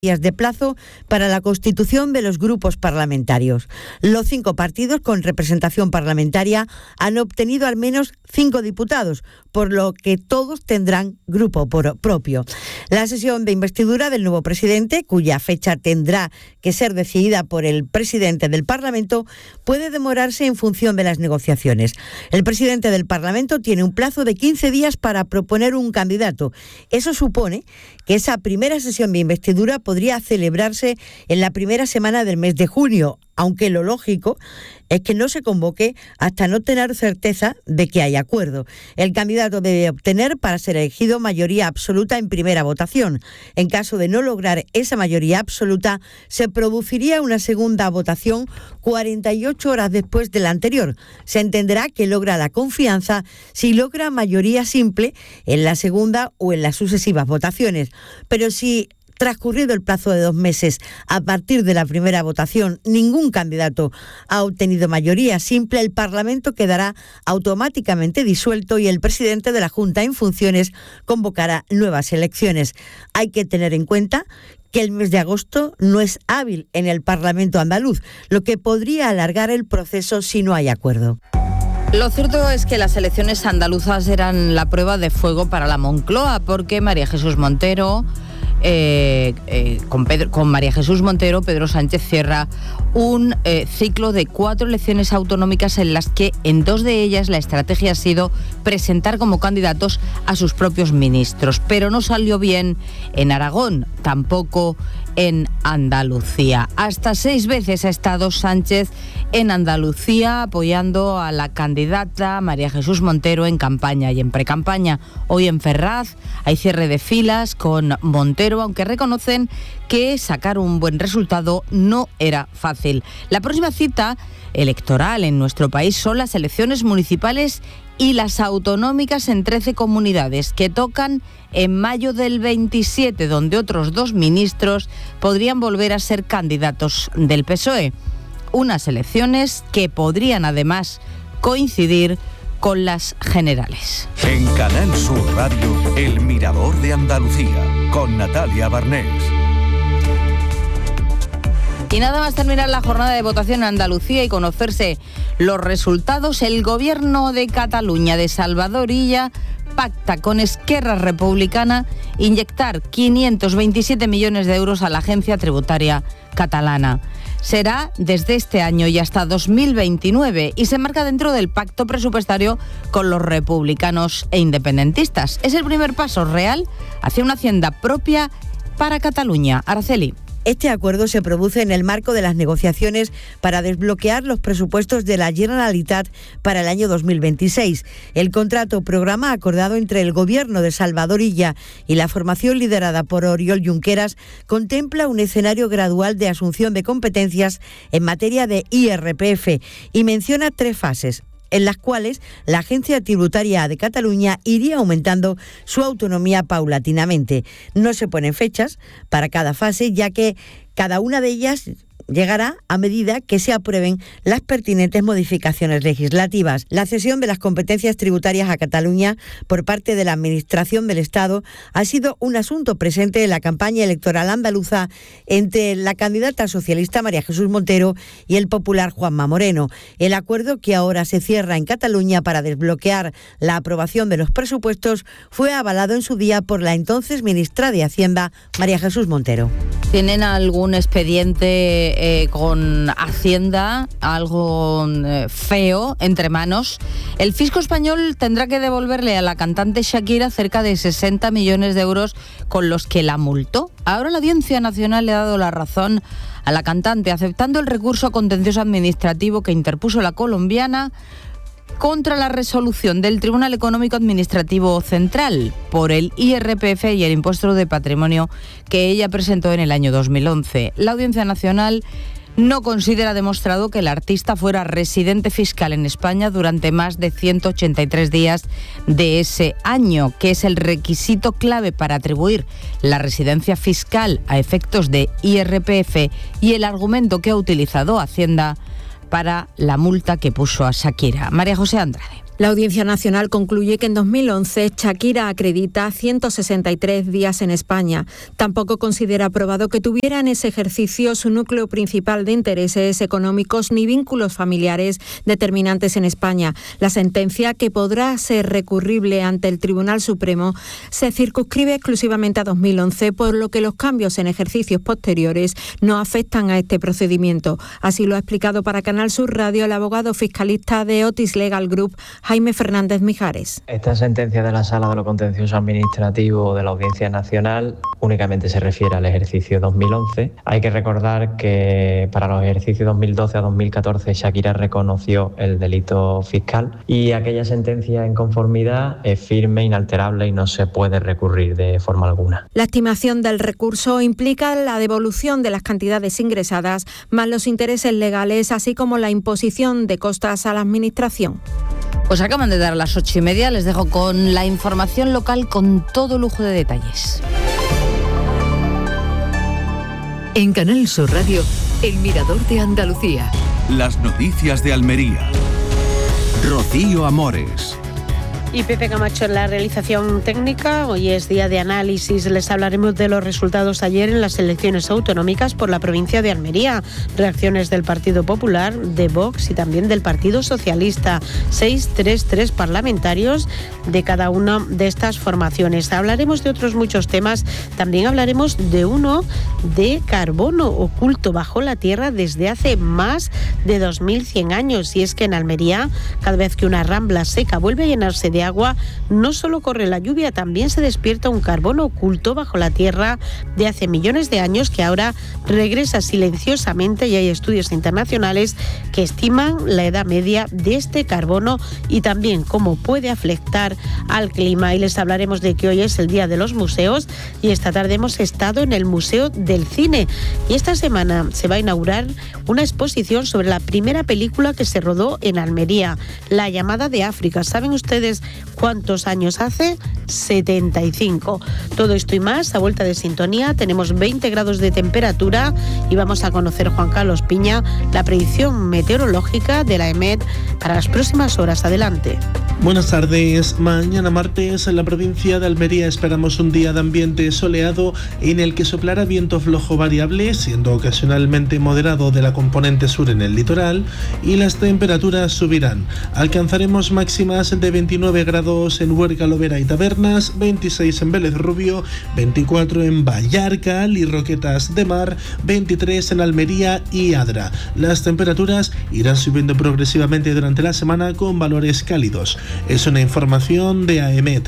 días de plazo para la constitución de los grupos parlamentarios. Los 5 partidos con representación parlamentaria han obtenido al menos 5 diputados, por lo que todos tendrán grupo propio. La sesión de investidura del nuevo presidente, cuya fecha tendrá que ser decidida por el presidente del Parlamento, puede demorarse en función de las negociaciones. El presidente del Parlamento tiene un plazo de 15 días para proponer un candidato. Eso supone que esa primera sesión de investidura podría celebrarse en la primera semana del mes de junio, aunque lo lógico es que no se convoque hasta no tener certeza de que hay acuerdo. El candidato debe obtener para ser elegido mayoría absoluta en primera votación. En caso de no lograr esa mayoría absoluta, se produciría una segunda votación 48 horas después de la anterior. Se entenderá que logra la confianza si logra mayoría simple en la segunda o en las sucesivas votaciones. Pero si transcurrido el plazo de 2 meses a partir de la primera votación, ningún candidato ha obtenido mayoría simple, el Parlamento quedará automáticamente disuelto y el presidente de la Junta en funciones convocará nuevas elecciones. Hay que tener en cuenta que el mes de agosto no es hábil en el Parlamento andaluz, lo que podría alargar el proceso si no hay acuerdo. Lo cierto es que las elecciones andaluzas eran la prueba de fuego para la Moncloa, porque María Jesús Montero... con María Jesús Montero, Pedro Sánchez cierra un ciclo de 4 elecciones autonómicas en las que en 2 de ellas la estrategia ha sido presentar como candidatos a sus propios ministros. Pero no salió bien en Aragón, tampoco en Andalucía. Hasta 6 veces ha estado Sánchez en Andalucía apoyando a la candidata María Jesús Montero en campaña y en precampaña. Hoy en Ferraz hay cierre de filas con Montero, aunque reconocen que sacar un buen resultado no era fácil. La próxima cita electoral en nuestro país son las elecciones municipales y las autonómicas en 13 comunidades, que tocan en mayo del 27, donde otros 2 ministros podrían volver a ser candidatos del PSOE. Unas elecciones que podrían además coincidir con las generales. En Canal Sur Radio, El Mirador de Andalucía, con Natalia Barnés. Y nada más terminar la jornada de votación en Andalucía y conocerse los resultados, el gobierno de Cataluña de Salvador Illa pacta con Esquerra Republicana inyectar 527 millones de euros a la agencia tributaria catalana. Será desde este año y hasta 2029 y se marca dentro del pacto presupuestario con los republicanos e independentistas. Es el primer paso real hacia una hacienda propia para Cataluña. Araceli. Este acuerdo se produce en el marco de las negociaciones para desbloquear los presupuestos de la Generalitat para el año 2026. El contrato programa acordado entre el Gobierno de Salvador Illa y la formación liderada por Oriol Junqueras contempla un escenario gradual de asunción de competencias en materia de IRPF y menciona 3 fases, en las cuales la Agencia Tributaria de Cataluña iría aumentando su autonomía paulatinamente. No se ponen fechas para cada fase, ya que cada una de ellas llegará a medida que se aprueben las pertinentes modificaciones legislativas. La cesión de las competencias tributarias a Cataluña por parte de la Administración del Estado ha sido un asunto presente en la campaña electoral andaluza entre la candidata socialista María Jesús Montero y el popular Juanma Moreno. El acuerdo que ahora se cierra en Cataluña para desbloquear la aprobación de los presupuestos fue avalado en su día por la entonces ministra de Hacienda, María Jesús Montero. ¿Tienen algún expediente con Hacienda, algo feo entre manos? El fisco español tendrá que devolverle a la cantante Shakira cerca de 60 millones de euros con los que la multó. Ahora la Audiencia Nacional le ha dado la razón a la cantante, aceptando el recurso contencioso administrativo que interpuso la colombiana contra la resolución del Tribunal Económico Administrativo Central por el IRPF y el impuesto de patrimonio que ella presentó en el año 2011. La Audiencia Nacional no considera demostrado que el artista fuera residente fiscal en España durante más de 183 días de ese año, que es el requisito clave para atribuir la residencia fiscal a efectos de IRPF, y el argumento que ha utilizado Hacienda para la multa que puso a Shakira. María José Andrade. La Audiencia Nacional concluye que en 2011 Shakira acredita 163 días en España. Tampoco considera aprobado que tuviera en ese ejercicio su núcleo principal de intereses económicos ni vínculos familiares determinantes en España. La sentencia, que podrá ser recurrible ante el Tribunal Supremo, se circunscribe exclusivamente a 2011, por lo que los cambios en ejercicios posteriores no afectan a este procedimiento. Así lo ha explicado para Canal Sur Radio el abogado fiscalista de Otis Legal Group, Jaime Fernández Mijares. Esta sentencia de la Sala de lo Contencioso Administrativo de la Audiencia Nacional únicamente se refiere al ejercicio 2011. Hay que recordar que para los ejercicios 2012 a 2014 Shakira reconoció el delito fiscal y aquella sentencia en conformidad es firme, inalterable y no se puede recurrir de forma alguna. La estimación del recurso implica la devolución de las cantidades ingresadas más los intereses legales, así como la imposición de costas a la Administración. Pues acaban de dar las 8:30, les dejo con la información local con todo lujo de detalles. En Canal Sur Radio, El Mirador de Andalucía. Las noticias de Almería. Rocío Amores. Y Pepe Camacho en la realización técnica. Hoy es día de análisis. Les hablaremos de los resultados ayer en las elecciones autonómicas por la provincia de Almería. Reacciones del Partido Popular, de Vox y también del Partido Socialista. 633 parlamentarios de cada una de estas formaciones. Hablaremos de otros muchos temas. También hablaremos de uno de carbono oculto bajo la tierra desde hace más de 2100 años. Y es que en Almería, cada vez que una rambla seca vuelve a llenarse de agua, no solo corre la lluvia, también se despierta un carbono oculto bajo la tierra de hace millones de años que ahora regresa silenciosamente, y hay estudios internacionales que estiman la edad media de este carbono y también cómo puede afectar al clima. Y les hablaremos de que hoy es el Día de los Museos y esta tarde hemos estado en el Museo del Cine y esta semana se va a inaugurar una exposición sobre la primera película que se rodó en Almería, La llamada de África. ¿Saben ustedes cuántos años hace? 75. Todo esto y más a vuelta de sintonía. Tenemos 20 grados de temperatura y vamos a conocer, Juan Carlos Piña, la predicción meteorológica de la EMET para las próximas horas. Adelante. Buenas tardes. Mañana martes en la provincia de Almería esperamos un día de ambiente soleado en el que soplará viento flojo variable, siendo ocasionalmente moderado de la componente sur en el litoral, y las temperaturas subirán. Alcanzaremos máximas de 29 grados en Huerca, Lovera y Tabernas, 26 en Vélez Rubio, 24 en Vallarca y Roquetas de Mar, 23 en Almería y Adra. Las temperaturas irán subiendo progresivamente durante la semana con valores cálidos. Es una información de AEMET.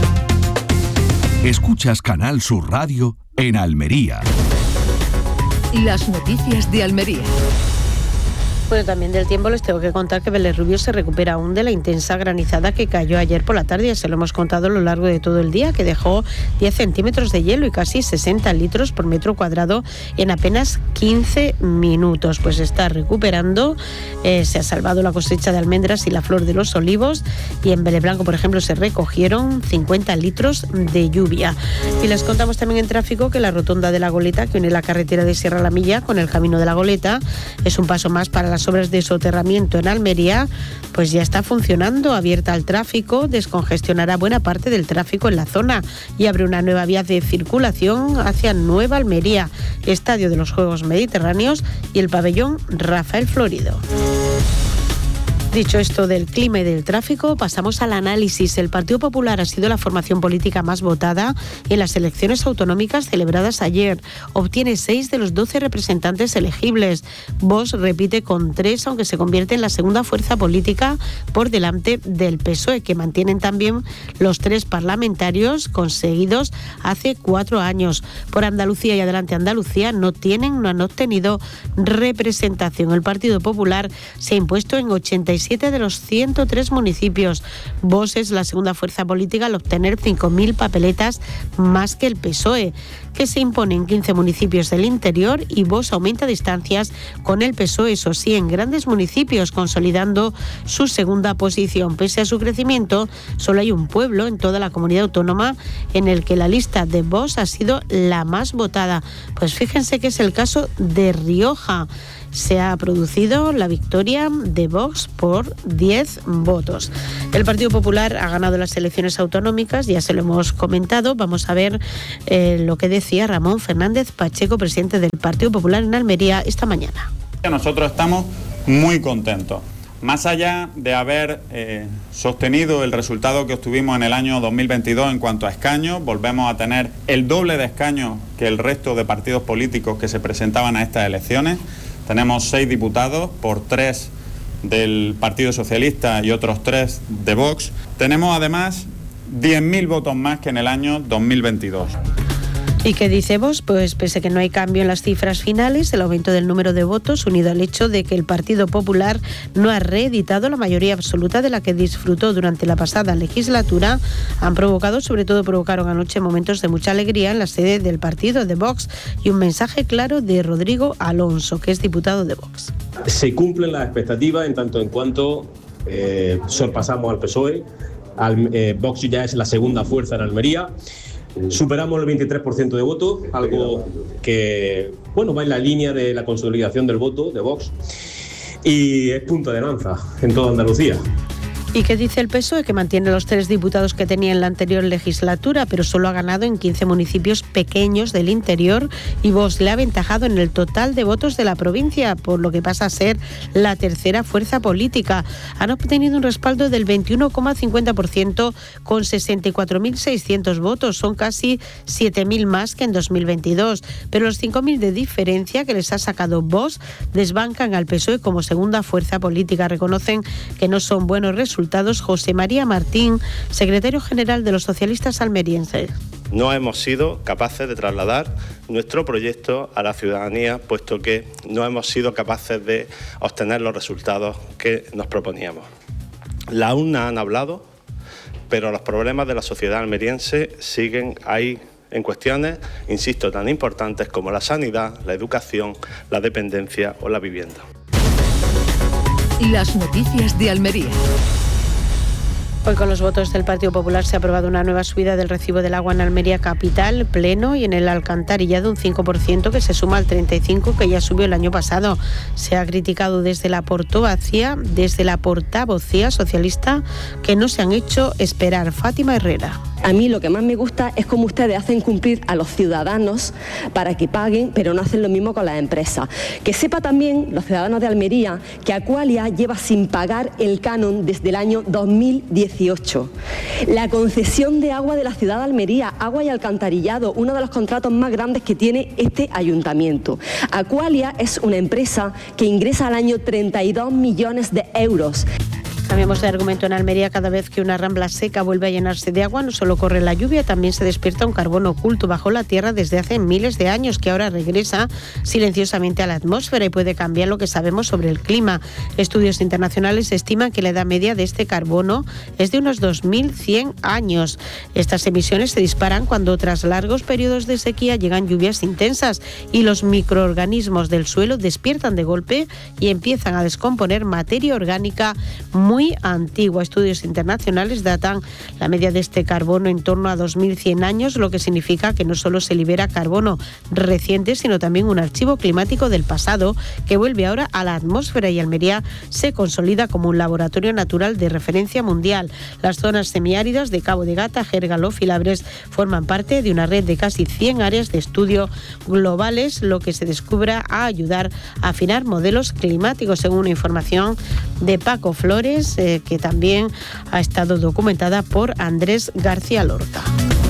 Escuchas Canal Sur Radio en Almería. Las noticias de Almería. Bueno, también del tiempo les tengo que contar que Vélez Rubio se recupera aún de la intensa granizada que cayó ayer por la tarde. Ya se lo hemos contado a lo largo de todo el día, que dejó 10 centímetros de hielo y casi 60 litros por metro cuadrado en apenas 15 minutos. Pues está recuperando, se ha salvado la cosecha de almendras y la flor de los olivos, y en Vélez Blanco, por ejemplo, se recogieron 50 litros de lluvia. Y les contamos también en tráfico que la rotonda de la Goleta, que une la carretera de Sierra La Milla con el camino de la Goleta, es un paso más para las obras de soterramiento en Almería, pues ya está funcionando, abierta al tráfico, descongestionará buena parte del tráfico en la zona y abre una nueva vía de circulación hacia Nueva Almería, Estadio de los Juegos Mediterráneos y el pabellón Rafael Florido. Dicho esto del clima y del tráfico, pasamos al análisis. El Partido Popular ha sido la formación política más votada en las elecciones autonómicas celebradas ayer. Obtiene 6 de los 12 representantes elegibles. Vox repite con 3, aunque se convierte en la segunda fuerza política por delante del PSOE, que mantienen también los 3 parlamentarios conseguidos hace 4 años. Por Andalucía y Adelante Andalucía no han obtenido representación. El Partido Popular se ha impuesto en 87 de los 103 municipios. Vox es la segunda fuerza política al obtener 5.000 papeletas más que el PSOE, que se impone en 15 municipios del interior, y Vox aumenta distancias con el PSOE, eso sí, en grandes municipios, consolidando su segunda posición. Pese a su crecimiento, solo hay un pueblo en toda la comunidad autónoma en el que la lista de Vox ha sido la más votada. Pues fíjense que es el caso de Rioja. Se ha producido la victoria de Vox por por 10 votos. El Partido Popular ha ganado las elecciones autonómicas, ya se lo hemos comentado. Vamos a ver lo que decía Ramón Fernández Pacheco, presidente del Partido Popular en Almería, esta mañana. Nosotros estamos muy contentos. Más allá de haber sostenido el resultado que obtuvimos en el año 2022 en cuanto a escaños, volvemos a tener el doble de escaños que el resto de partidos políticos que se presentaban a estas elecciones. Tenemos 6 diputados por 3 del Partido Socialista y otros 3 de Vox. Tenemos además 10.000 votos más que en el año 2022. ¿Y qué dice Vox? Pues pese a que no hay cambio en las cifras finales, el aumento del número de votos, unido al hecho de que el Partido Popular no ha reeditado la mayoría absoluta de la que disfrutó durante la pasada legislatura, provocaron anoche momentos de mucha alegría en la sede del partido de Vox y un mensaje claro de Rodrigo Alonso, que es diputado de Vox. Se cumplen las expectativas en tanto en cuanto sorpasamos al PSOE. Vox ya es la segunda fuerza en Almería. Superamos el 23% de voto, algo que va en la línea de la consolidación del voto de Vox y es punta de lanza en toda Andalucía. ¿Y qué dice el PSOE? Que mantiene los 3 diputados que tenía en la anterior legislatura, pero solo ha ganado en 15 municipios pequeños del interior y Vox le ha aventajado en el total de votos de la provincia, por lo que pasa a ser la tercera fuerza política. Han obtenido un respaldo del 21,50% con 64.600 votos. Son casi 7.000 más que en 2022. Pero los 5.000 de diferencia que les ha sacado Vox desbancan al PSOE como segunda fuerza política. Reconocen que no son buenos resultados. José María Martín, secretario general de los socialistas almerienses. No hemos sido capaces de trasladar nuestro proyecto a la ciudadanía, puesto que no hemos sido capaces de obtener los resultados que nos proponíamos. Las urnas han hablado, pero los problemas de la sociedad almeriense siguen ahí en cuestiones, insisto, tan importantes como la sanidad, la educación, la dependencia o la vivienda. Las noticias de Almería. Hoy con los votos del Partido Popular se ha aprobado una nueva subida del recibo del agua en Almería Capital, Pleno y en el Alcantarillado un 5% que se suma al 35% que ya subió el año pasado. Se ha criticado desde la portavocía socialista que no se han hecho esperar. Fátima Herrera. A mí lo que más me gusta es cómo ustedes hacen cumplir a los ciudadanos para que paguen, pero no hacen lo mismo con las empresas. Que sepa también los ciudadanos de Almería que Aqualia lleva sin pagar el canon desde el año 2018. La concesión de agua de la ciudad de Almería, agua y alcantarillado, uno de los contratos más grandes que tiene este ayuntamiento. Aqualia es una empresa que ingresa al año 32 millones de euros. Cambiamos de argumento. En Almería, cada vez que una rambla seca vuelve a llenarse de agua, no solo corre la lluvia, también se despierta un carbón oculto bajo la tierra desde hace miles de años, que ahora regresa silenciosamente a la atmósfera y puede cambiar lo que sabemos sobre el clima. Estudios internacionales estiman que la edad media de este carbono es de unos 2.100 años. Estas emisiones se disparan cuando tras largos periodos de sequía llegan lluvias intensas y los microorganismos del suelo despiertan de golpe y empiezan a descomponer materia orgánica muy antigua. Estudios internacionales datan la media de este carbono en torno a 2.100 años, lo que significa que no solo se libera carbono reciente, sino también un archivo climático del pasado que vuelve ahora a la atmósfera, y Almería se consolida como un laboratorio natural de referencia mundial. Las zonas semiáridas de Cabo de Gata, Gérgalo, Filabres forman parte de una red de casi 100 áreas de estudio globales, lo que se descubra a ayudar a afinar modelos climáticos, según una información de Paco Flores, que también ha estado documentada por Andrés García Lorca.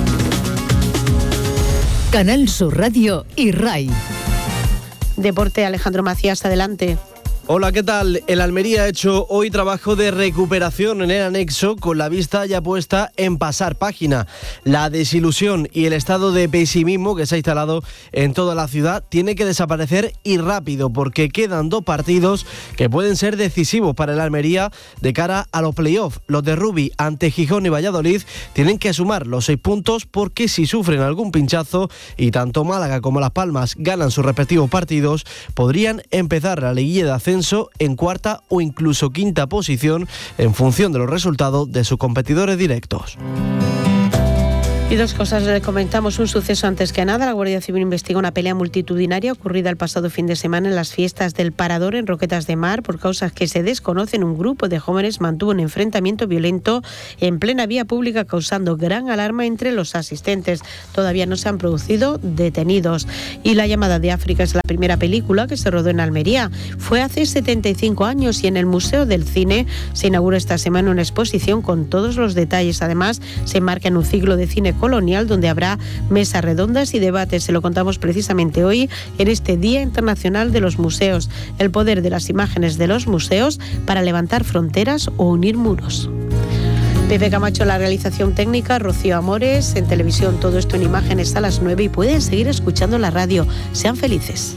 Canal Sur Radio y RAI. Deporte, Alejandro Macías, adelante. Hola, ¿qué tal? El Almería ha hecho hoy trabajo de recuperación en el anexo, con la vista ya puesta en pasar página. La desilusión y el estado de pesimismo que se ha instalado en toda la ciudad tiene que desaparecer y rápido, porque quedan 2 partidos que pueden ser decisivos para el Almería de cara a los playoffs. Los de Rubí ante Gijón y Valladolid tienen que sumar los 6 puntos, porque si sufren algún pinchazo y tanto Málaga como Las Palmas ganan sus respectivos partidos, podrían empezar la liguilla de ascenso en 4ª o incluso 5ª posición en función de los resultados de sus competidores directos. Y dos cosas le comentamos. Un suceso antes que nada. La Guardia Civil investiga una pelea multitudinaria ocurrida el pasado fin de semana en las fiestas del Parador en Roquetas de Mar. Por causas que se desconocen, un grupo de jóvenes mantuvo un enfrentamiento violento en plena vía pública, causando gran alarma entre los asistentes. Todavía no se han producido detenidos. Y La llamada de África es la primera película que se rodó en Almería. Fue hace 75 años y en el Museo del Cine se inaugura esta semana una exposición con todos los detalles. Además, se enmarca en un ciclo de cine colonial donde habrá mesas redondas y debates. Se lo contamos precisamente hoy en este Día Internacional de los Museos. El poder de las imágenes de los museos para levantar fronteras o unir muros. Pepe Camacho, la realización técnica, Rocío Amores, en televisión todo esto en imágenes a las 9 y pueden seguir escuchando la radio. Sean felices.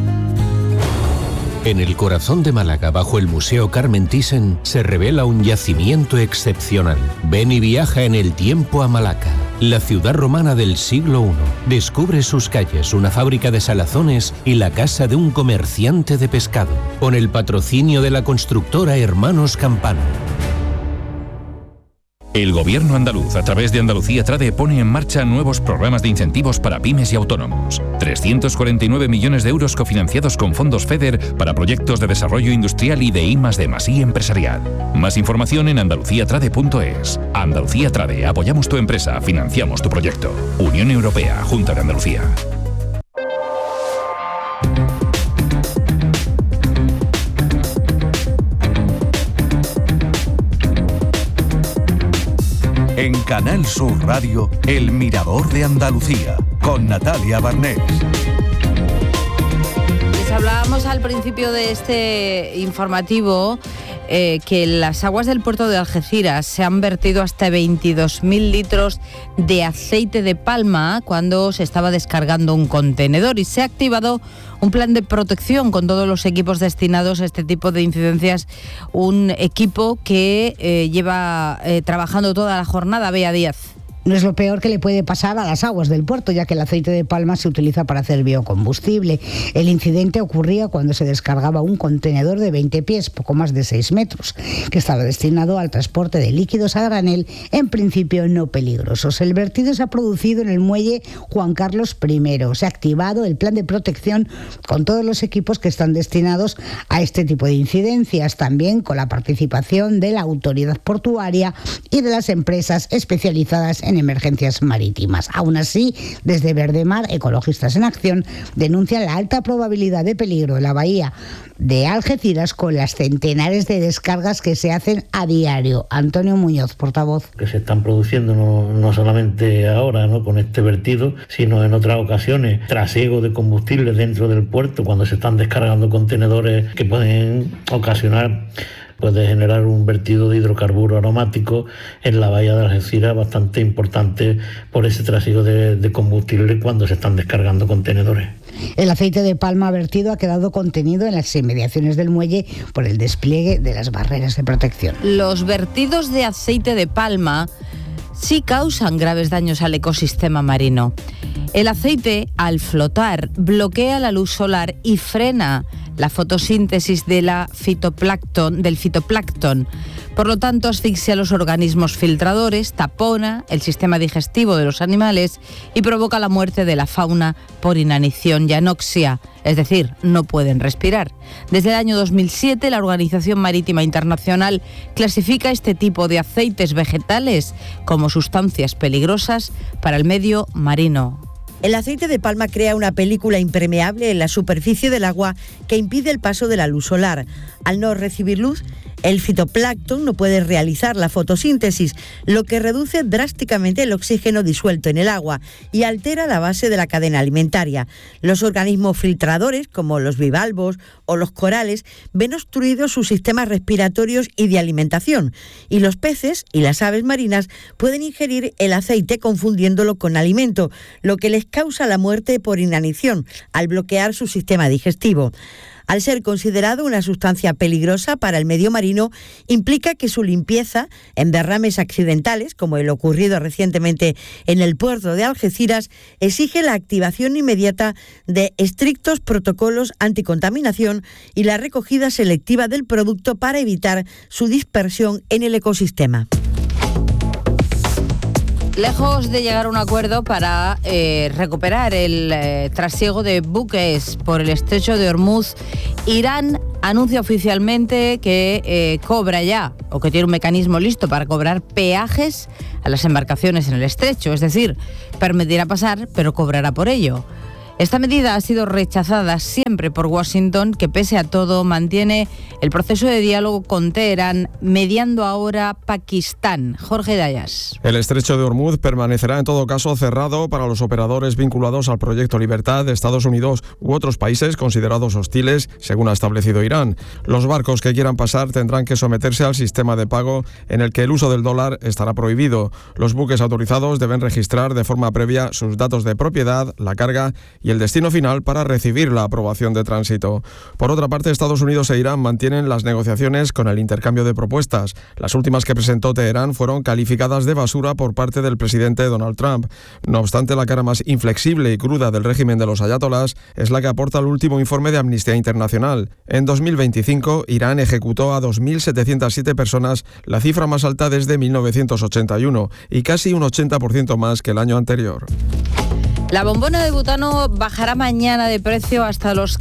En el corazón de Málaga, bajo el Museo Carmen Thyssen, se revela un yacimiento excepcional. Ven y viaja en el tiempo a Malaca, la ciudad romana del siglo I. Descubre sus calles, una fábrica de salazones y la casa de un comerciante de pescado, con el patrocinio de la constructora Hermanos Campano. El Gobierno andaluz, a través de Andalucía Trade, pone en marcha nuevos programas de incentivos para pymes y autónomos. 349 millones de euros cofinanciados con fondos FEDER para proyectos de desarrollo industrial y de I+D+I empresarial. Más información en andaluciatrade.es. Andalucía Trade, apoyamos tu empresa, financiamos tu proyecto. Unión Europea, Junta de Andalucía. En Canal Sur Radio, El Mirador de Andalucía, con Natalia Barnés. Les hablábamos al principio de este informativo que las aguas del puerto de Algeciras se han vertido hasta 22.000 litros de aceite de palma cuando se estaba descargando un contenedor y se ha activado un plan de protección con todos los equipos destinados a este tipo de incidencias. Un equipo que lleva trabajando toda la jornada. Bea Díaz. No es lo peor que le puede pasar a las aguas del puerto, ya que el aceite de palma se utiliza para hacer biocombustible. El incidente ocurría cuando se descargaba un contenedor de 20 pies, poco más de 6 metros, que estaba destinado al transporte de líquidos a granel, en principio no peligrosos. El vertido se ha producido en el muelle Juan Carlos I. Se ha activado el plan de protección con todos los equipos que están destinados a este tipo de incidencias, también con la participación de la autoridad portuaria y de las empresas especializadas en emergencias marítimas. Aún así, desde Verdemar, Ecologistas en Acción denuncian la alta probabilidad de peligro en la bahía de Algeciras con las centenares de descargas que se hacen a diario. Antonio Muñoz, portavoz. Que se están produciendo no solamente ahora, ¿no?, con este vertido, sino en otras ocasiones, trasiego de combustible dentro del puerto, cuando se están descargando contenedores que pueden ocasionar, puede generar un vertido de hidrocarburos aromáticos en la bahía de Algeciras bastante importante por ese trasiego de combustible cuando se están descargando contenedores. El aceite de palma vertido ha quedado contenido en las inmediaciones del muelle por el despliegue de las barreras de protección. Los vertidos de aceite de palma sí causan graves daños al ecosistema marino. El aceite, al flotar, bloquea la luz solar y frena la fotosíntesis del fitoplancton. Por lo tanto, asfixia a los organismos filtradores, tapona el sistema digestivo de los animales y provoca la muerte de la fauna por inanición y anoxia, es decir, no pueden respirar. Desde el año 2007, la Organización Marítima Internacional clasifica este tipo de aceites vegetales como sustancias peligrosas para el medio marino. El aceite de palma crea una película impermeable en la superficie del agua que impide el paso de la luz solar. Al no recibir luz, el fitoplancton no puede realizar la fotosíntesis, lo que reduce drásticamente el oxígeno disuelto en el agua y altera la base de la cadena alimentaria. Los organismos filtradores, como los bivalvos o los corales, ven obstruidos sus sistemas respiratorios y de alimentación, y los peces y las aves marinas pueden ingerir el aceite confundiéndolo con alimento, lo que les causa la muerte por inanición al bloquear su sistema digestivo. Al ser considerado una sustancia peligrosa para el medio marino, implica que su limpieza en derrames accidentales, como el ocurrido recientemente en el puerto de Algeciras, exige la activación inmediata de estrictos protocolos anticontaminación y la recogida selectiva del producto para evitar su dispersión en el ecosistema. Lejos de llegar a un acuerdo para recuperar el trasiego de buques por el estrecho de Hormuz, Irán anuncia oficialmente que cobra ya, o que tiene un mecanismo listo para cobrar peajes a las embarcaciones en el estrecho, es decir, permitirá pasar, pero cobrará por ello. Esta medida ha sido rechazada siempre por Washington, que pese a todo mantiene el proceso de diálogo con Teherán, mediando ahora Pakistán. Jorge Dayas. El estrecho de Hormuz permanecerá en todo caso cerrado para los operadores vinculados al proyecto Libertad de Estados Unidos u otros países considerados hostiles, según ha establecido Irán. Los barcos que quieran pasar tendrán que someterse al sistema de pago en el que el uso del dólar estará prohibido. Los buques autorizados deben registrar de forma previa sus datos de propiedad, la carga y el destino final para recibir la aprobación de tránsito. Por otra parte, Estados Unidos e Irán mantienen las negociaciones con el intercambio de propuestas. Las últimas que presentó Teherán fueron calificadas de basura por parte del presidente Donald Trump. No obstante, la cara más inflexible y cruda del régimen de los ayatolás es la que aporta el último informe de Amnistía Internacional. En 2025, Irán ejecutó a 2.707 personas, la cifra más alta desde 1981, y casi un 80% más que el año anterior. La bombona de butano bajará mañana de precio hasta los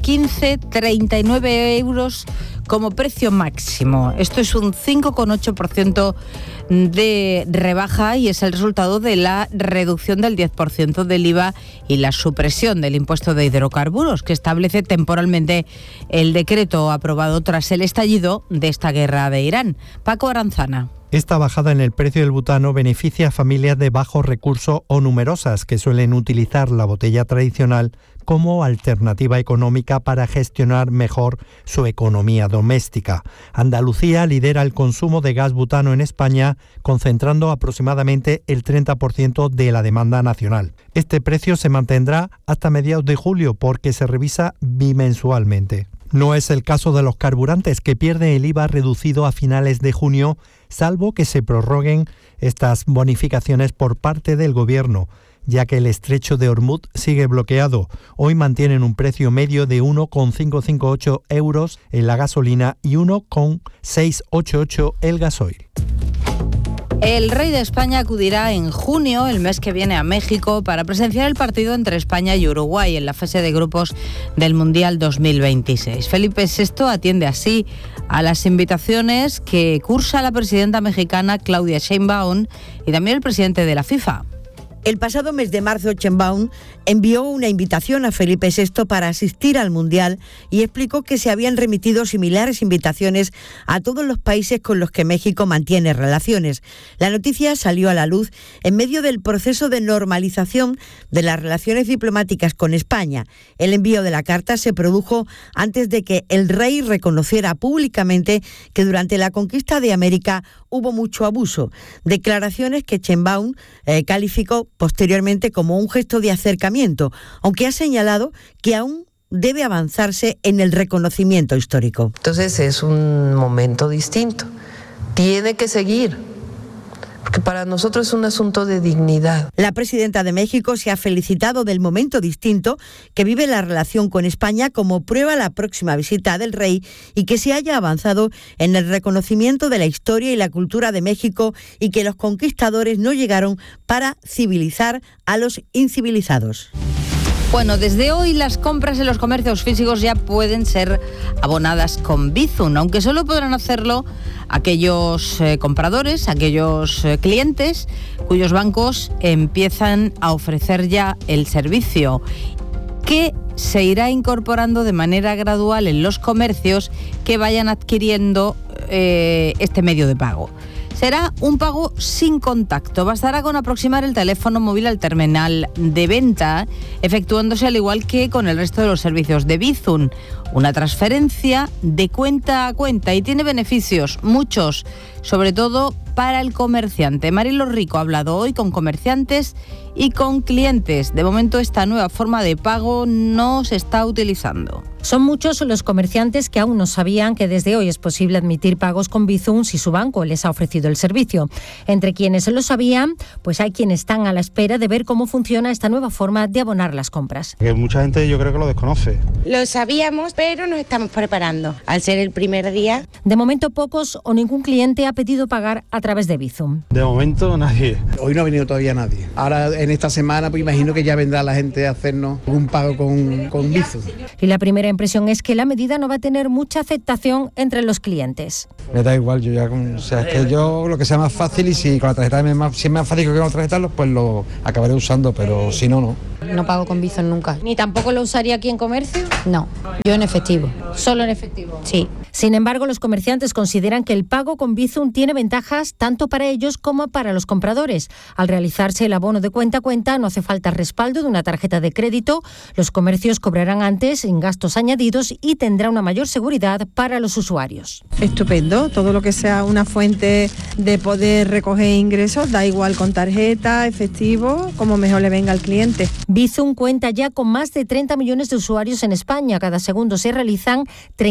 15,39 euros como precio máximo. Esto es un 5,8% de rebaja y es el resultado de la reducción del 10% del IVA y la supresión del impuesto de hidrocarburos que establece temporalmente el decreto aprobado tras el estallido de esta guerra de Irán. Paco Aranzana. Esta bajada en el precio del butano beneficia a familias de bajos recursos o numerosas que suelen utilizar la botella tradicional como alternativa económica para gestionar mejor su economía doméstica. Andalucía lidera el consumo de gas butano en España, concentrando aproximadamente el 30% de la demanda nacional. Este precio se mantendrá hasta mediados de julio porque se revisa bimensualmente. No es el caso de los carburantes, que pierden el IVA reducido a finales de junio, salvo que se prorroguen estas bonificaciones por parte del Gobierno, ya que el estrecho de Hormuz sigue bloqueado. Hoy mantienen un precio medio de 1,558 euros en la gasolina y 1,688 el gasoil. El rey de España acudirá en junio, el mes que viene, a México para presenciar el partido entre España y Uruguay en la fase de grupos del Mundial 2026. Felipe VI atiende así a las invitaciones que cursa la presidenta mexicana Claudia Sheinbaum y también el presidente de la FIFA. El pasado mes de marzo, Sheinbaum envió una invitación a Felipe VI para asistir al Mundial y explicó que se habían remitido similares invitaciones a todos los países con los que México mantiene relaciones. La noticia salió a la luz en medio del proceso de normalización de las relaciones diplomáticas con España. El envío de la carta se produjo antes de que el rey reconociera públicamente que durante la conquista de América hubo mucho abuso. Declaraciones que Sheinbaum calificó posteriormente como un gesto de acercamiento, aunque ha señalado que aún debe avanzarse en el reconocimiento histórico. Entonces es un momento distinto. Tiene que seguir, porque para nosotros es un asunto de dignidad. La presidenta de México se ha felicitado del momento distinto que vive la relación con España como prueba la próxima visita del rey y que se haya avanzado en el reconocimiento de la historia y la cultura de México y que los conquistadores no llegaron para civilizar a los incivilizados. Bueno, desde hoy las compras en los comercios físicos ya pueden ser abonadas con Bizum, aunque solo podrán hacerlo aquellos compradores, aquellos clientes cuyos bancos empiezan a ofrecer ya el servicio, que se irá incorporando de manera gradual en los comercios que vayan adquiriendo este medio de pago. Será un pago sin contacto. Bastará con aproximar el teléfono móvil al terminal de venta, efectuándose al igual que con el resto de los servicios de Bizum. Una transferencia de cuenta a cuenta y tiene beneficios, muchos, sobre todo para el comerciante. Marilo Rico ha hablado hoy con comerciantes y con clientes. De momento esta nueva forma de pago no se está utilizando. Son muchos los comerciantes que aún no sabían que desde hoy es posible admitir pagos con Bizum si su banco les ha ofrecido el servicio. Entre quienes lo sabían, pues hay quienes están a la espera de ver cómo funciona esta nueva forma de abonar las compras. Que mucha gente yo creo que lo desconoce. Lo sabíamos, pero nos estamos preparando. Al ser el primer día. De momento pocos o ningún cliente ha pedido pagar a través de Bizum. De momento nadie. Hoy no ha venido todavía nadie. Ahora en esta semana pues imagino que ya vendrá la gente a hacernos un pago con Bizum. Y la primera impresión es que la medida no va a tener mucha aceptación entre los clientes. Me da igual, yo ya, o sea, es que yo lo que sea más fácil y si con la tarjeta si es más fácil que con la tarjeta, pues lo acabaré usando, pero si no, no. No pago con Bizum nunca. ¿Ni tampoco lo usaría aquí en comercio? No, yo en efectivo. ¿Solo en efectivo? Sí. Sin embargo, los comerciantes consideran que el pago con Bizum tiene ventajas tanto para ellos como para los compradores. Al realizarse el abono de cuenta a cuenta, no hace falta respaldo de una tarjeta de crédito, los comercios cobrarán antes sin gastos añadidos y tendrá una mayor seguridad para los usuarios. Estupendo, todo lo que sea una fuente de poder recoger ingresos, da igual con tarjeta, efectivo, como mejor le venga al cliente. Bizum cuenta ya con más de 30 millones de usuarios en España. Cada segundo se realizan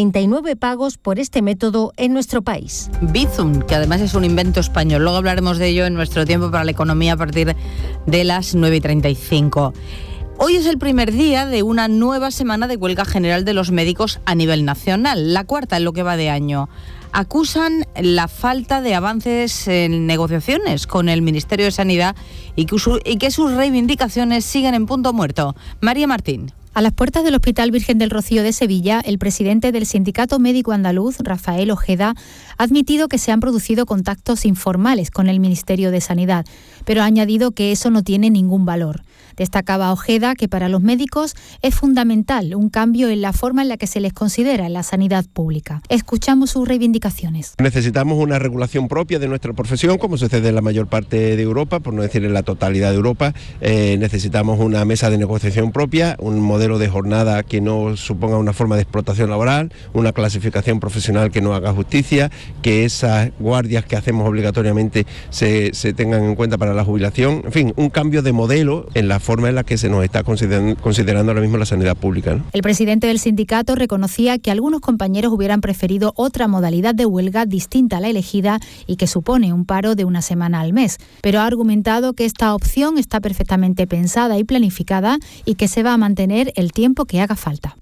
39 pagos por este método en nuestro país. Bizum, que además es un invento español. Luego hablaremos de ello en nuestro tiempo para la economía a partir de las 9:35. Hoy es el primer día de una nueva semana de huelga general de los médicos a nivel nacional, la cuarta en lo que va de año. Acusan la falta de avances en negociaciones con el Ministerio de Sanidad y que sus reivindicaciones siguen en punto muerto. María Martín. A las puertas del Hospital Virgen del Rocío de Sevilla, el presidente del Sindicato Médico Andaluz, Rafael Ojeda, ha admitido que se han producido contactos informales con el Ministerio de Sanidad, pero ha añadido que eso no tiene ningún valor. Destacaba Ojeda que para los médicos es fundamental un cambio en la forma en la que se les considera en la sanidad pública. Escuchamos sus reivindicaciones. Necesitamos una regulación propia de nuestra profesión, como sucede en la mayor parte de Europa, por no decir en la totalidad de Europa. Necesitamos una mesa de negociación propia, un modelo de jornada que no suponga una forma de explotación laboral, una clasificación profesional que no haga justicia, que esas guardias que hacemos obligatoriamente se tengan en cuenta para la jubilación, en fin, un cambio de modelo en la forma en la que se nos está considerando ahora mismo la sanidad pública, ¿no? El presidente del sindicato reconocía que algunos compañeros hubieran preferido otra modalidad de huelga distinta a la elegida y que supone un paro de una semana al mes, pero ha argumentado que esta opción está perfectamente pensada y planificada y que se va a mantener el tiempo que haga falta.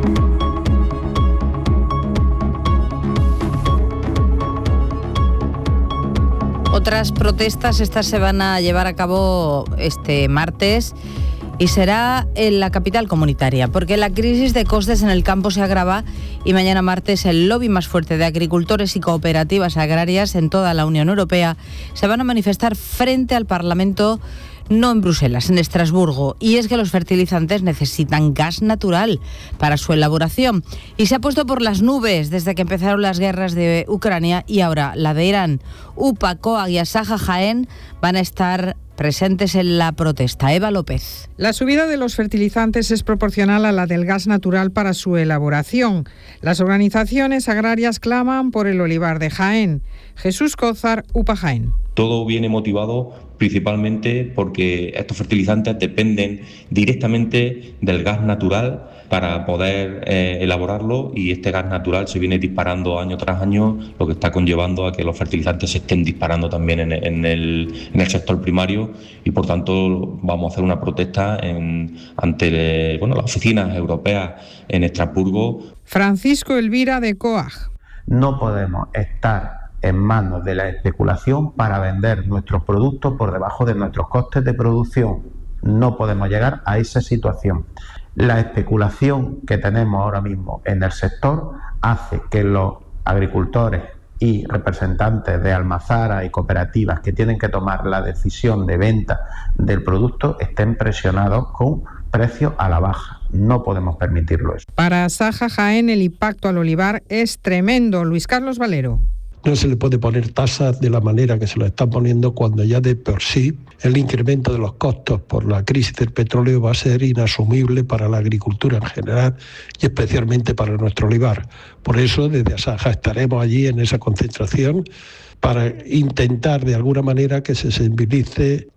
Otras protestas estas se van a llevar a cabo este martes y será en la capital comunitaria, porque la crisis de costes en el campo se agrava y mañana martes el lobby más fuerte de agricultores y cooperativas agrarias en toda la Unión Europea se van a manifestar frente al Parlamento, no en Bruselas, en Estrasburgo. Y es que los fertilizantes necesitan gas natural para su elaboración. Y se ha puesto por las nubes desde que empezaron las guerras de Ucrania y ahora la de Irán. UPA, COAG y Asaja Jaén van a estar presentes en la protesta. Eva López. La subida de los fertilizantes es proporcional a la del gas natural para su elaboración. Las organizaciones agrarias claman por el olivar de Jaén. Jesús Cózar, UPA Jaén. Todo viene motivado principalmente porque estos fertilizantes dependen directamente del gas natural para poder elaborarlo, y este gas natural se viene disparando año tras año, lo que está conllevando a que los fertilizantes se estén disparando también en el sector primario, y por tanto vamos a hacer una protesta ante las oficinas europeas en Estrasburgo. Francisco Elvira, de COAG. No podemos estar en manos de la especulación para vender nuestros productos por debajo de nuestros costes de producción. No podemos llegar a esa situación. La especulación que tenemos ahora mismo en el sector hace que los agricultores y representantes de almazaras y cooperativas que tienen que tomar la decisión de venta del producto estén presionados con precios a la baja. No podemos permitirlo eso. Para Asaja Jaén el impacto al olivar es tremendo. Luis Carlos Valero. No se le puede poner tasas de la manera que se lo están poniendo cuando ya de por sí el incremento de los costos por la crisis del petróleo va a ser inasumible para la agricultura en general y especialmente para nuestro olivar. Por eso desde Asaja estaremos allí en esa concentración para intentar de alguna manera que se sensibilice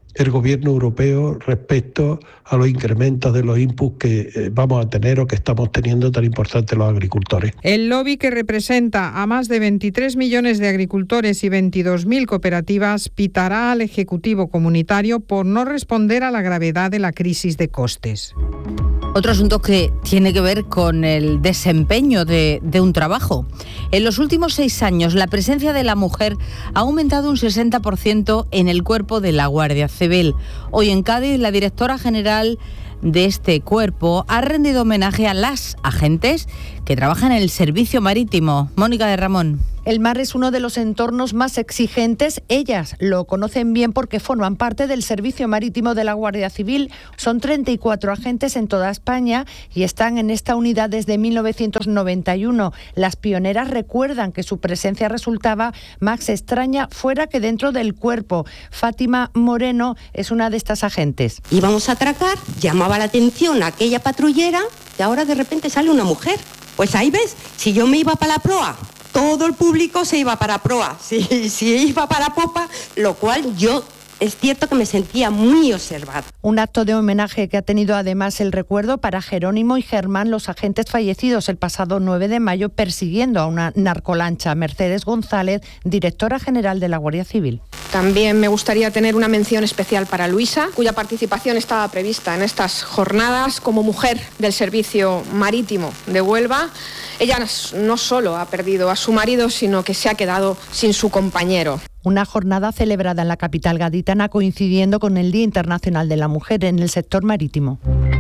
el gobierno europeo respecto a los incrementos de los inputs que vamos a tener o que estamos teniendo tan importantes los agricultores. El lobby, que representa a más de 23 millones de agricultores y 22.000 cooperativas, pitará al Ejecutivo comunitario por no responder a la gravedad de la crisis de costes. Otro asunto que tiene que ver con el desempeño de un trabajo. En los últimos 6 años, la presencia de la mujer ha aumentado un 60% en el cuerpo de la Guardia Civil. Hoy en Cádiz, la directora general de este cuerpo ha rendido homenaje a las agentes que trabajan en el servicio marítimo. Mónica de Ramón. El mar es uno de los entornos más exigentes. Ellas lo conocen bien porque forman parte del servicio marítimo de la Guardia Civil. Son 34 agentes en toda España y están en esta unidad desde 1991. Las pioneras recuerdan que su presencia resultaba más extraña fuera que dentro del cuerpo. Fátima Moreno es una de estas agentes. Íbamos a atracar, llamaba la atención a aquella patrullera y ahora de repente sale una mujer. Pues ahí ves, si yo me iba para la proa, todo el público se iba para proa, si iba para popa, lo cual yo es cierto que me sentía muy observada. Un acto de homenaje que ha tenido además el recuerdo para Jerónimo y Germán, los agentes fallecidos el pasado 9 de mayo persiguiendo a una narcolancha. Mercedes González, directora general de la Guardia Civil. También me gustaría tener una mención especial para Luisa, cuya participación estaba prevista en estas jornadas como mujer del Servicio Marítimo de Huelva. Ella no solo ha perdido a su marido, sino que se ha quedado sin su compañero. Una jornada celebrada en la capital gaditana coincidiendo con el Día Internacional de la Mujer en el sector marítimo.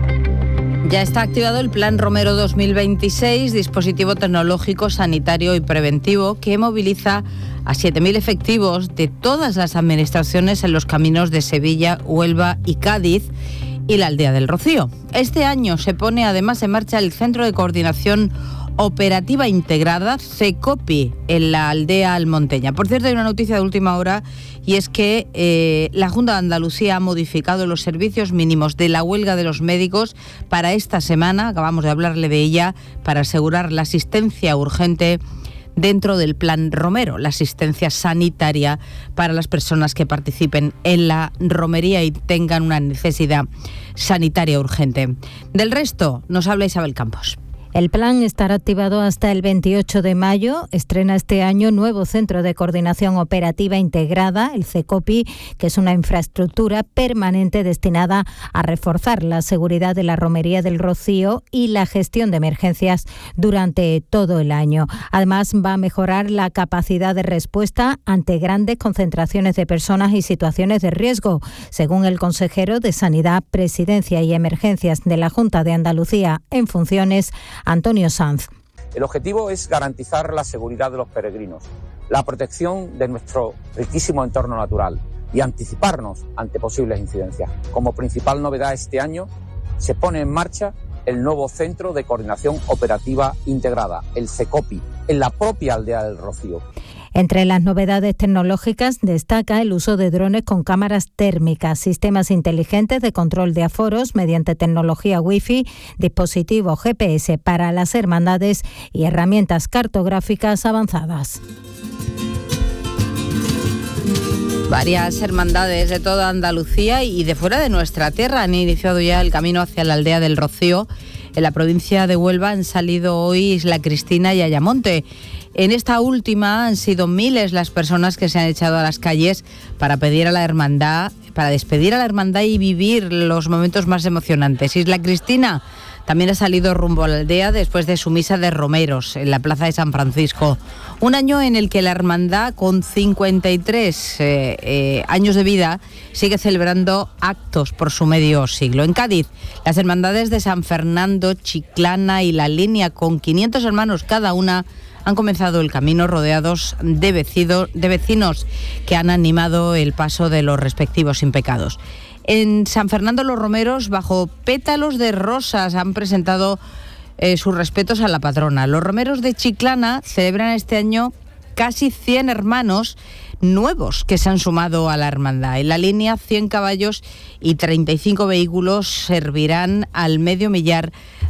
Ya está activado el Plan Romero 2026, dispositivo tecnológico, sanitario y preventivo que moviliza a 7.000 efectivos de todas las administraciones en los caminos de Sevilla, Huelva y Cádiz y la Aldea del Rocío. Este año se pone además en marcha el Centro de Coordinación Operativa Integrada, CECOPI, en la aldea almonteña. Por cierto, hay una noticia de última hora y es que la Junta de Andalucía ha modificado los servicios mínimos de la huelga de los médicos para esta semana, acabamos de hablarle de ella, para asegurar la asistencia urgente dentro del Plan Romero, la asistencia sanitaria para las personas que participen en la romería y tengan una necesidad sanitaria urgente. Del resto, nos habla Isabel Campos. El plan estará activado hasta el 28 de mayo. Estrena este año nuevo Centro de Coordinación Operativa Integrada, el CECOPI, que es una infraestructura permanente destinada a reforzar la seguridad de la Romería del Rocío y la gestión de emergencias durante todo el año. Además, va a mejorar la capacidad de respuesta ante grandes concentraciones de personas y situaciones de riesgo, según el consejero de Sanidad, Presidencia y Emergencias de la Junta de Andalucía en funciones, Antonio Sanz. El objetivo es garantizar la seguridad de los peregrinos, la protección de nuestro riquísimo entorno natural y anticiparnos ante posibles incidencias. Como principal novedad este año, se pone en marcha el nuevo Centro de Coordinación Operativa Integrada, el CECOPI, en la propia Aldea del Rocío. Entre las novedades tecnológicas destaca el uso de drones con cámaras térmicas, sistemas inteligentes de control de aforos mediante tecnología Wi-Fi, dispositivos GPS para las hermandades y herramientas cartográficas avanzadas. Varias hermandades de toda Andalucía y de fuera de nuestra tierra han iniciado ya el camino hacia la Aldea del Rocío. En la provincia de Huelva han salido hoy Isla Cristina y Ayamonte. En esta última han sido miles las personas que se han echado a las calles para pedir a la hermandad, para despedir a la hermandad y vivir los momentos más emocionantes. Isla Cristina también ha salido rumbo a la aldea después de su misa de romeros en la plaza de San Francisco. Un año en el que la hermandad, con 53 años de vida, sigue celebrando actos por su medio siglo. En Cádiz, las hermandades de San Fernando, Chiclana y La Línea, con 500 hermanos cada una, han comenzado el camino rodeados de vecinos que han animado el paso de los respectivos impecados. En San Fernando, los romeros, bajo pétalos de rosas, han presentado sus respetos a la patrona. Los romeros de Chiclana celebran este año casi 100 hermanos nuevos que se han sumado a la hermandad. En La Línea, 100 caballos y 35 vehículos servirán al medio millar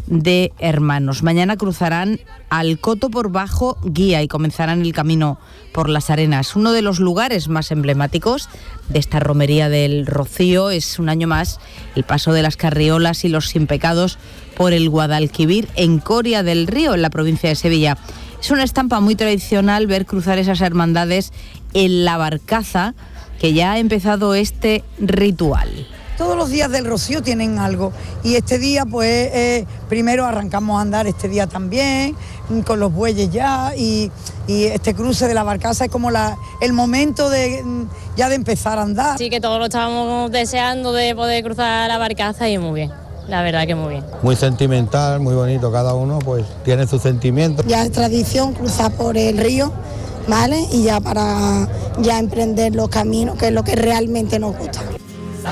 de hermanos. Mañana cruzarán al Coto por Bajo Guía y comenzarán el camino por las Arenas. Uno de los lugares más emblemáticos de esta romería del Rocío es un año más el paso de las carriolas y los sin pecados por el Guadalquivir en Coria del Río, en la provincia de Sevilla. Es una estampa muy tradicional ver cruzar esas hermandades en la barcaza, que ya ha empezado este ritual. Todos los días del Rocío tienen algo y este día pues primero arrancamos a andar este día también con los bueyes ya y este cruce de la barcaza es como el momento ya de empezar a andar. Sí, que todos lo estábamos deseando de poder cruzar la barcaza y muy bien. La verdad que muy bien. Muy sentimental, muy bonito, cada uno pues tiene sus sentimientos. Ya es tradición cruzar por el río, ¿vale? Y ya para emprender los caminos, que es lo que realmente nos gusta.